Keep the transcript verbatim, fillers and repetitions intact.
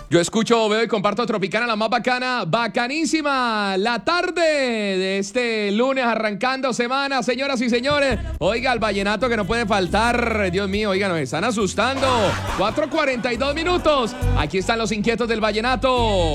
Yo escucho, veo y comparto Tropicana, la más bacana, bacanísima, la tarde de este lunes arrancando semana, señoras y señores. Oiga, el vallenato que no puede faltar, Dios mío, oiga, nos están asustando. cuatro cuarenta y dos minutos, aquí están los inquietos del vallenato.